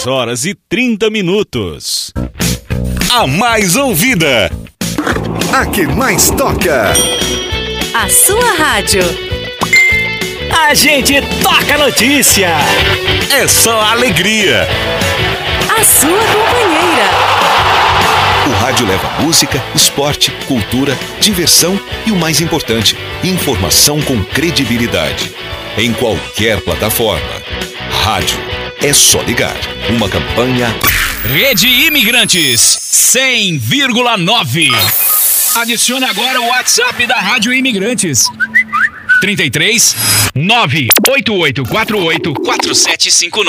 10h30. A mais ouvida. A que mais toca. A sua rádio. A gente toca notícia. É só alegria. A sua companheira. O rádio leva música, esporte, cultura, diversão e o mais importante, informação com credibilidade. Em qualquer plataforma. Rádio. É só ligar. Uma campanha... Rede Imigrantes 100,9. Adicione agora o WhatsApp da Rádio Imigrantes. 33 98848 4759.